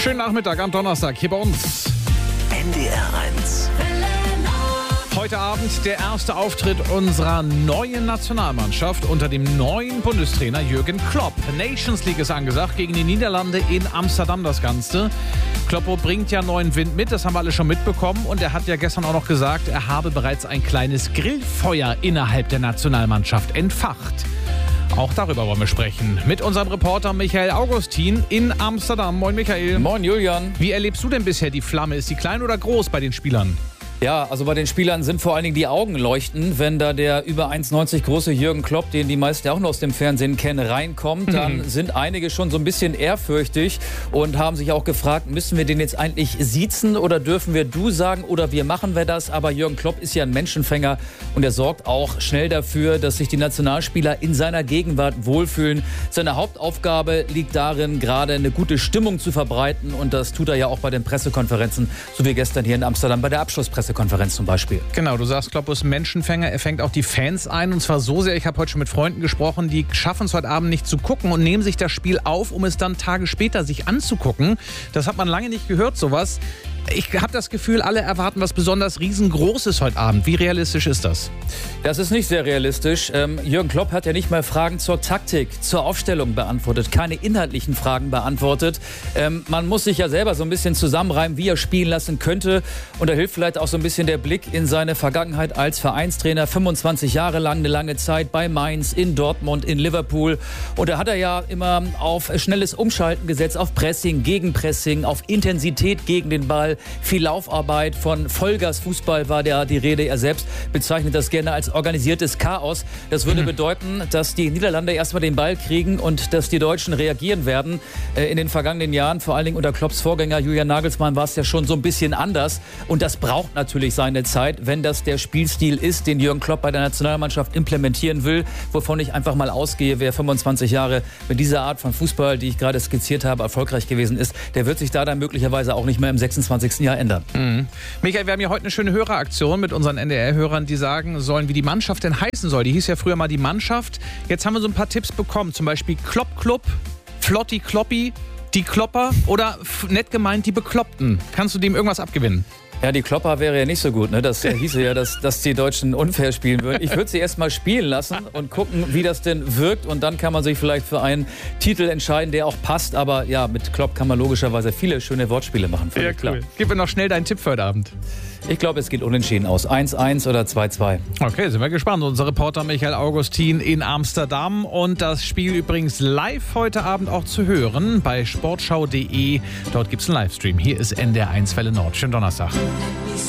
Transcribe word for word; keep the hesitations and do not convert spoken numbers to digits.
Schönen Nachmittag am Donnerstag hier bei uns. N D R eins. Heute Abend der erste Auftritt unserer neuen Nationalmannschaft unter dem neuen Bundestrainer Jürgen Klopp. Nations League ist angesagt, gegen die Niederlande in Amsterdam das Ganze. Kloppo bringt ja neuen Wind mit, das haben wir alle schon mitbekommen. Und er hat ja gestern auch noch gesagt, er habe bereits ein kleines Grillfeuer innerhalb der Nationalmannschaft entfacht. Auch darüber wollen wir sprechen. Mit unserem Reporter Michael Augustin in Amsterdam. Moin Michael. Moin Julian. Wie erlebst du denn bisher die Flamme? Ist die klein oder groß bei den Spielern? Ja, also bei den Spielern sind vor allen Dingen die Augen leuchten. Wenn da der über eins neunzig große Jürgen Klopp, den die meisten ja auch noch aus dem Fernsehen kennen, reinkommt, dann mhm. sind einige schon so ein bisschen ehrfürchtig und haben sich auch gefragt, müssen wir den jetzt eigentlich siezen oder dürfen wir du sagen oder wie machen wir das? Aber Jürgen Klopp ist ja ein Menschenfänger und er sorgt auch schnell dafür, dass sich die Nationalspieler in seiner Gegenwart wohlfühlen. Seine Hauptaufgabe liegt darin, gerade eine gute Stimmung zu verbreiten und das tut er ja auch bei den Pressekonferenzen, so wie gestern hier in Amsterdam bei der Abschlusspressekonferenz. Konferenz zum Beispiel. Genau, du sagst, Klopp ist Menschenfänger, er fängt auch die Fans ein und zwar so sehr, ich habe heute schon mit Freunden gesprochen, die schaffen es heute Abend nicht zu gucken und nehmen sich das Spiel auf, um es dann Tage später sich anzugucken. Das hat man lange nicht gehört, sowas. Ich habe das Gefühl, alle erwarten was besonders Riesengroßes heute Abend. Wie realistisch ist das? Das ist nicht sehr realistisch. Ähm, Jürgen Klopp hat ja nicht mal Fragen zur Taktik, zur Aufstellung beantwortet, keine inhaltlichen Fragen beantwortet. Ähm, man muss sich ja selber so ein bisschen zusammenreimen, wie er spielen lassen könnte. Und da hilft vielleicht auch so ein bisschen der Blick in seine Vergangenheit als Vereinstrainer. fünfundzwanzig Jahre lang, eine lange Zeit bei Mainz, in Dortmund, in Liverpool. Und da hat er ja immer auf schnelles Umschalten gesetzt, auf Pressing, Gegenpressing, auf Intensität gegen den Ball. Viel Laufarbeit, von Vollgas-Fußball war der die Rede. Er selbst bezeichnet das gerne als organisiertes Chaos. Das würde mhm. bedeuten, dass die Niederlande erstmal den Ball kriegen und dass die Deutschen reagieren werden. Äh, in den vergangenen Jahren, vor allen Dingen unter Klopps Vorgänger Julian Nagelsmann, war es ja schon so ein bisschen anders. Und das braucht natürlich seine Zeit, wenn das der Spielstil ist, den Jürgen Klopp bei der Nationalmannschaft implementieren will. Wovon ich einfach mal ausgehe, wer fünfundzwanzig Jahre mit dieser Art von Fußball, die ich gerade skizziert habe, erfolgreich gewesen ist, der wird sich da dann möglicherweise auch nicht mehr im sechsundzwanzigsten Jahr ändern. Mhm. Michael, wir haben ja heute eine schöne Höreraktion mit unseren N D R-Hörern, die sagen sollen, wie die Mannschaft denn heißen soll. Die hieß ja früher mal die Mannschaft. Jetzt haben wir so ein paar Tipps bekommen, zum Beispiel Klopp Club, Flotti Kloppi, die Klopper oder nett gemeint die Bekloppten. Kannst du dem irgendwas abgewinnen? Ja, die Klopper wäre ja nicht so gut, ne? Das hieße ja, dass, dass die Deutschen unfair spielen würden. Ich würde sie erst mal spielen lassen und gucken, wie das denn wirkt. Und dann kann man sich vielleicht für einen Titel entscheiden, der auch passt. Aber ja, mit Klopp kann man logischerweise viele schöne Wortspiele machen. Ja, cool. Klar. Gib mir noch schnell deinen Tipp für heute Abend. Ich glaube, es geht unentschieden aus. eins eins oder zwei zwei. Okay, sind wir gespannt. Unser Reporter Michael Augustin in Amsterdam. Und das Spiel übrigens live heute Abend auch zu hören bei sportschau punkt de. Dort gibt es einen Livestream. Hier ist N D R eins Welle Nord. Schönen Donnerstag.